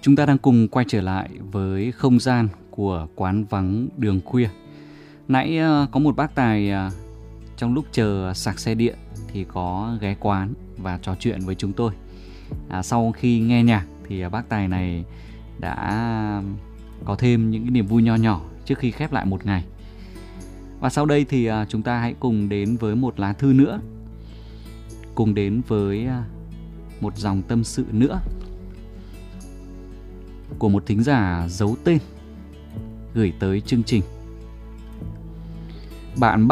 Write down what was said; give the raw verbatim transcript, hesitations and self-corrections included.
Chúng ta đang cùng quay trở lại với không gian của quán vắng đường khuya. Nãy uh, có một bác tài uh, trong lúc chờ sạc xe điện thì có ghé quán và trò chuyện với chúng tôi. À, sau khi nghe nhạc thì uh, bác tài này đã có thêm những cái niềm vui nho nhỏ trước khi khép lại một ngày. Và sau đây thì uh, chúng ta hãy cùng đến với một lá thư nữa, cùng đến với uh, một dòng tâm sự nữa của một thính giả giấu tên gửi tới chương trình. Bạn